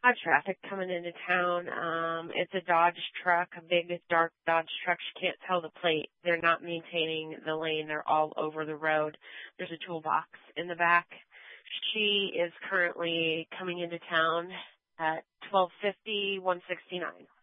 Traffic coming into town. It's a Dodge truck, a big, dark Dodge truck. She can't tell the plate. They're not maintaining the lane. They're all over the road. There's a toolbox in the back. She is currently coming into town at 1250, 169.